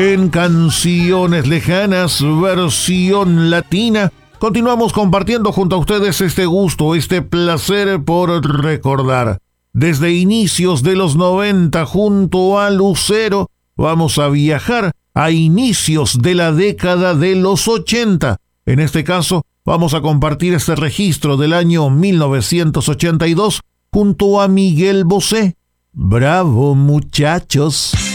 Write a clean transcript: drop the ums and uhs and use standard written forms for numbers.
en Canciones Lejanas, versión latina. Continuamos compartiendo junto a ustedes este gusto, este placer por recordar. Desde inicios de los 90 junto a Lucero, vamos a viajar a inicios de la década de los 80. En este caso, vamos a compartir este registro del año 1982 junto a Miguel Bosé. ¡Bravo, muchachos!